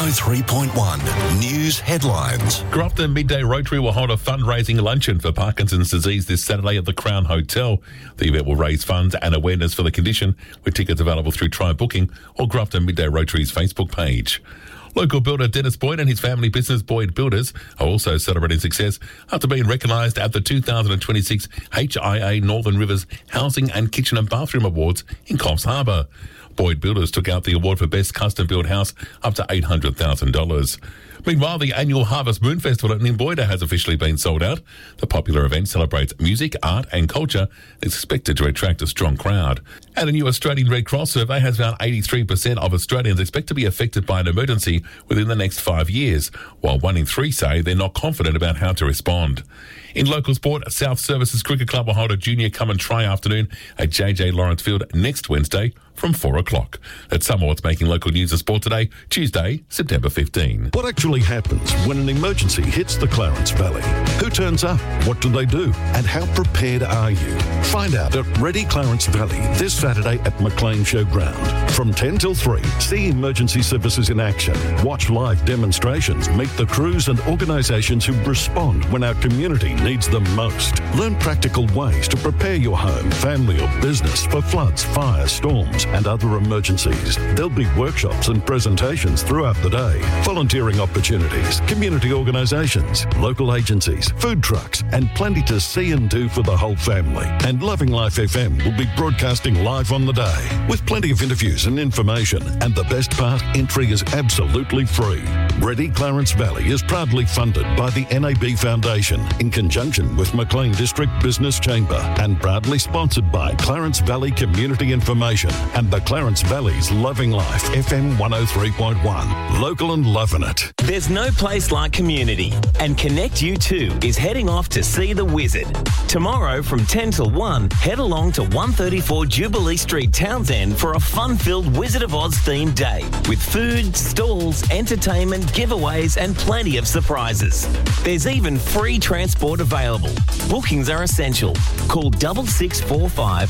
103.1 News Headlines. Grafton Midday Rotary will hold a fundraising luncheon for Parkinson's disease this Saturday at the Crown Hotel. The event will raise funds and awareness for the condition, with tickets available through Try Booking or Grafton Midday Rotary's Facebook page. Local builder Dennis Boyd and his family business Boyd Builders are also celebrating success after being recognised at the 2026 HIA Northern Rivers Housing and Kitchen and Bathroom Awards in Coffs Harbour. Boyd Builders took out the award for Best Custom Built House up to $800,000. Meanwhile, the annual Harvest Moon Festival at Nimboida has officially been sold out. The popular event celebrates music, art and culture and is expected to attract a strong crowd. And a new Australian Red Cross survey has found 83% of Australians expect to be affected by an emergency within the next 5 years, while 1 in 3 say they're not confident about how to respond. In local sport, South Services Cricket Club will hold a junior come and try afternoon at JJ Lawrence Field next Wednesday from 4 o'clock. That's some of what's making local news and sport today, Tuesday, September 15. What actually happens when an emergency hits the Clarence Valley? Who turns up? What do they do? And how prepared are you? Find out at Ready Clarence Valley this Saturday at McLean Showground. From 10 till 3, see emergency services in action. Watch live demonstrations. Meet the crews and organisations who respond when our community needs them most. Learn practical ways to prepare your home, family or business for floods, fires, storms and other emergencies. There'll be workshops and presentations throughout the day, volunteering opportunities, community organisations, local agencies, food trucks and plenty to see and do for the whole family. And Loving Life FM will be broadcasting live on the day with plenty of interviews and information. And the best part, entry is absolutely free. Ready Clarence Valley is proudly funded by the NAB Foundation in conjunction with McLean District Business Chamber and proudly sponsored by Clarence Valley Community Information and the Clarence Valley's Loving Life FM 103.1. Local and loving it. There's no place like community, and Connect U2 is heading off to see the Wizard. Tomorrow from 10 till 1, head along to 134 Jubilee Street, Townsend for a fun-filled Wizard of Oz themed day with food, stalls, entertainment, giveaways and plenty of surprises. There's even free transport available. Bookings are essential. Call 6645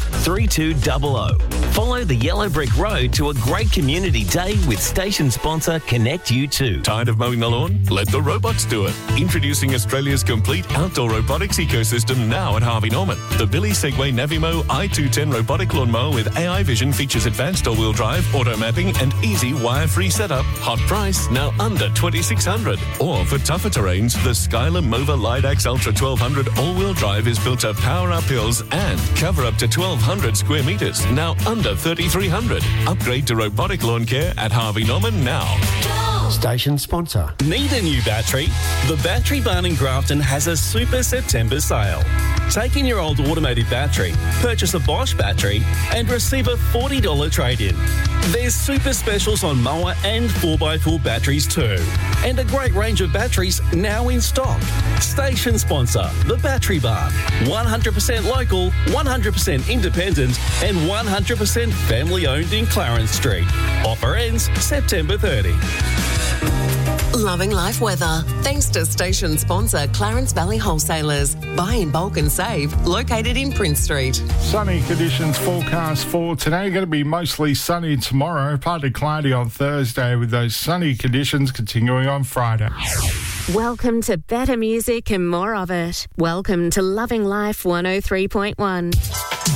3200. Follow the Yellow Brick Road to a great community day with station sponsor Connect U2. Tired of mowing the lawn? Let the robots do it. Introducing Australia's complete outdoor robotics ecosystem now at Harvey Norman. The Billy Segway Navimo i210 robotic lawnmower with AI vision features advanced all-wheel drive, auto mapping and easy wire-free setup. Hot price, now under $2,600. Or for tougher terrains, the Skylar Mova Lidax Ultra 1200 all-wheel drive is built to power up hills and cover up to 1,200 square metres, now under $3,300. Upgrade to robotic lawn care at Harvey Norman now. Station sponsor. Need a new battery? The Battery Barn in Grafton has a super September sale. Take in your old automated battery, purchase a Bosch battery and receive a $40 trade-in. There's super specials on mower and 4x4 batteries too. And a great range of batteries now in stock. Station sponsor, The Battery Barn. 100% local, 100% independent and 100% family owned in Clarence Street. Offer ends September 30. Loving Life weather. Thanks to station sponsor Clarence Valley Wholesalers. Buy in bulk and save. Located in Prince Street. Sunny conditions forecast for today. Going to be mostly sunny tomorrow. Partly cloudy on Thursday with those sunny conditions continuing on Friday. Welcome to better music and more of it. Welcome to Loving Life 103.1.